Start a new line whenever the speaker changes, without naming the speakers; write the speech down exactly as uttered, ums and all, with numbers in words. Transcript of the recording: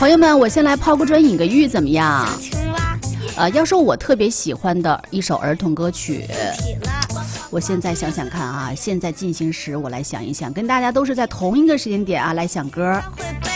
朋友们，我先来抛个砖引个玉，怎么样？呃，要说我特别喜欢的一首儿童歌曲，我现在想想看啊，现在进行时，我来想一想，跟大家都是在同一个时间点啊来想歌。